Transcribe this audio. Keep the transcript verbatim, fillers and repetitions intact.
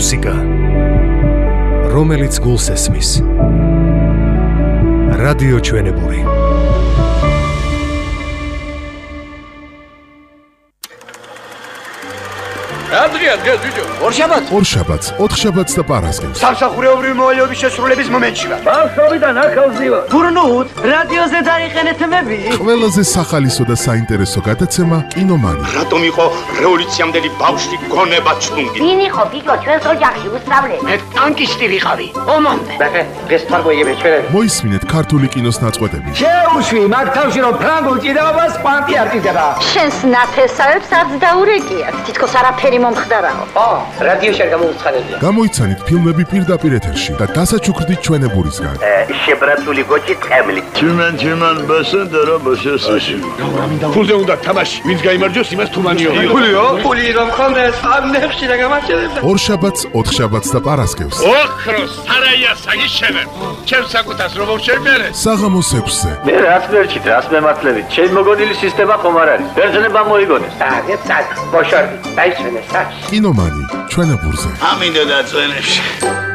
მუსიკა, რომელიც გულს ესმის. რადიო ჩვენებური. Andrea, დღეს ვიჯო. ორშაბათს, ორშაბათს, ოთხშაბათს და პარასკევს. სამსახურეობრივი მოვალეობის შესრულების მომენტში ვარ. ბავშვობიდან ახალზევა. გურნუთ, რადიოზე დაიყენეთ მები. ყველაზე სახალისო და საინტერესო გადაცემა კინომანი. რატომ იყო რევოლუციამდელი ბავშვი გონება ჩლუნგი? ვინ იყო გიგო ჩვენს ოჯახში უსწავლე? მე ტანკისტი ვიყავი. ომამდე. ბახე, დღეს თარგმნიები ჩვენები. მოისმინეთ ქართული კინოს ნაწყვეტები. შეუშვი მაგ თავში რომ ფრანგულ ჭიდაობას კვანტი არ ჭირდება. შენს ნათესავებს არც დაურეკიათ. თითქოს არაფერი მომხდარაო. ო, რადიოში არ გამოუცხადებია. გამოიცანით ფილმები პირდაპირ ეთერში და დასაჩუქრდით ჩვენებურისგან. შებრაცული გოჭი ტყემლი. Tümen tümen basın dara basıyorsun. ფულზე უნდა თამაში. ვინც გაიმარჯვოს, იმას თუმანიო. ფულიო? ფული რომ ხონდეს, ამ ნებში რა გამარჯვებდა. ორშაბათს, ოთხშაბათს და პარასკევს. ოქროს სარაია საგიშენებ. ჩემს საკუთას რომ შევმერე. საღამოს ექვსზე. Ne rast verçit, rast mematlevi. Çel mogonili sistema komarari. Berjene bamoigones. აგე წად, ბოშორდი, დაიჩვენე საჩ. კინომანი ჩვენებურზე. ამინდა და წვენებში.